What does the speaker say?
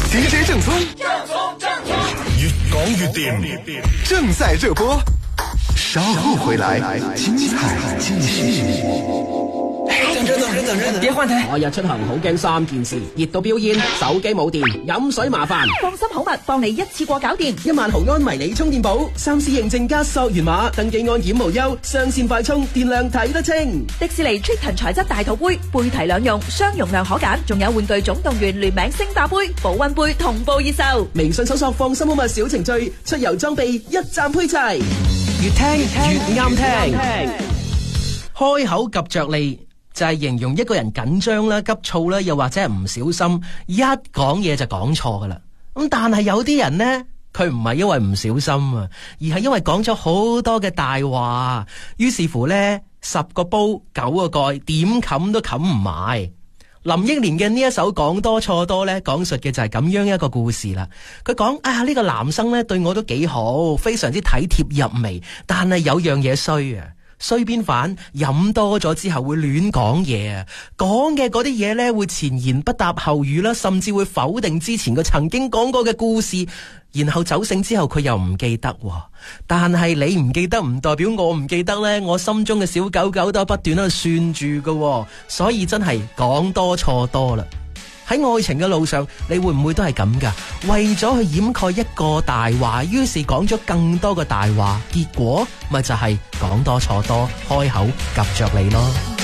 DJ 正宗， 越講越掂， 正在熱播。稍後回來，精彩繼續。 等陣，別換台。我日出行好驚3件事：熱到飆煙、手機冇電、飲水麻煩。 放心好物，幫你一次過搞掂。 1萬毫安迷你充電寶，3C 認證加溯源碼，登記安檢無憂，上線快充，電量睇得清。 迪士尼 Triton 材質大肚杯，杯提兩用，雙容量可揀，仲有玩具總動員聯名星霸杯、保溫杯同步熱售。 微信搜索放心好物小程序，出遊裝備一站配齊，越聽越啱聽。開口及着脷就係形容一個人緊張啦、急躁啦，又或者係唔小心一講嘢就講錯噶啦。咁但係有啲人呢，佢唔係因為唔小心啊，而係因為講咗好多嘅大話，於是乎呢，10個煲9個蓋，點冚都冚唔埋。林憶蓮嘅呢一首講多錯多呢，講述嘅就係咁樣一個故事啦。佢講呢個男生呢，對我都幾好，非常之體貼入微，但係有樣嘢衰啊。衰邊反，飲多咗之後會亂講嘢啊！講嘅嗰啲嘢呢，會前言不搭後語啦，甚至會否定之前佢曾經講過嘅故事，然後酒醒之後佢又唔記得。但係你唔記得唔代表我唔記得呢，我心中嘅小狗狗都不斷喺度算住㗎，所以真係講多錯多啦。喺愛情嘅路上，你會唔會都係咁噶？為咗去掩蓋一個大話，於是講咗更多嘅大話，結果咪就係講多錯多，開口及着你咯。